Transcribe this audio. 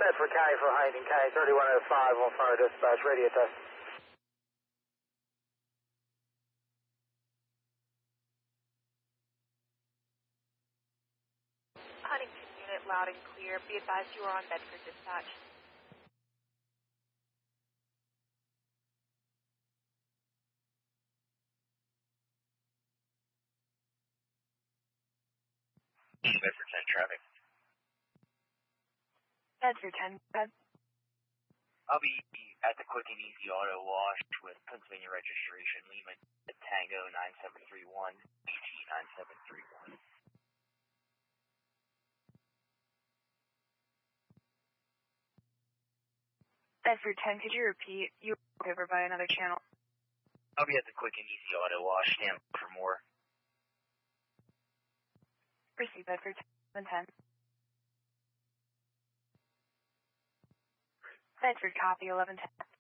Bedford County for Huntington County, 3105 on fire dispatch, radio test. Huntington unit, loud and clear. Be advised you are on Bedford dispatch. Bedford 10 traffic. Bedford 10, I'll be at the Quick and Easy Auto Wash with Pennsylvania registration, Lima Tango 9731, BT 9731. Bedford 10, could you repeat? You were over by another channel. I'll be at the Quick and Easy Auto Wash, stand for more. Receive Bedford 10. Bedford copy 1110.